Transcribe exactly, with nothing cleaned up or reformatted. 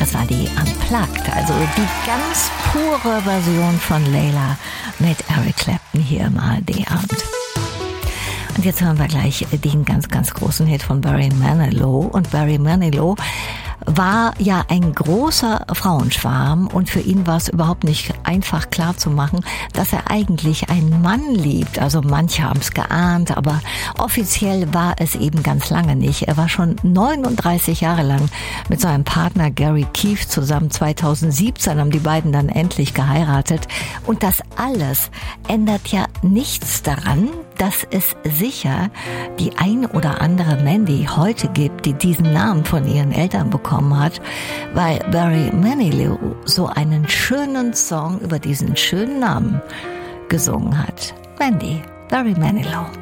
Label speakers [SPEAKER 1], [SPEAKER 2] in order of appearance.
[SPEAKER 1] Das war die Unplugged, also die ganz pure Version von Layla mit Eric Clapton hier im A R D-Abend. Und jetzt hören wir gleich den ganz, ganz großen Hit von Barry Manilow. Und Barry Manilow war ja ein großer Frauenschwarm und für ihn war es überhaupt nicht einfach klar zu machen, dass er eigentlich einen Mann liebt. Also manche haben es geahnt, aber offiziell war es eben ganz lange nicht. Er war schon neununddreißig Jahre lang mit seinem Partner Gary Keefe zusammen. zweitausendsiebzehn haben die beiden dann endlich geheiratet. Und das alles ändert ja nichts daran, dass es sicher die ein oder andere Mandy heute gibt, die diesen Namen von ihren Eltern bekommen hat, weil Barry Manilow so einen schönen Song über diesen schönen Namen gesungen hat. Mandy, Barry Manilow.